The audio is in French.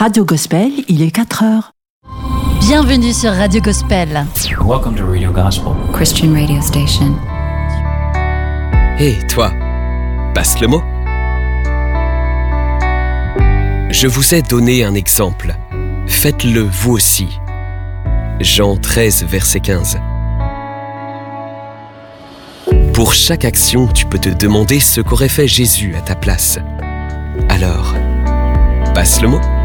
Radio Gospel, il est 4h. Bienvenue sur Radio Gospel. Welcome to Radio Gospel, Christian radio station. Hé, toi, passe le mot. Je vous ai donné un exemple. Faites-le vous aussi. Jean 13, verset 15. Pour chaque action, tu peux te demander ce qu'aurait fait Jésus à ta place. Alors, passe le mot.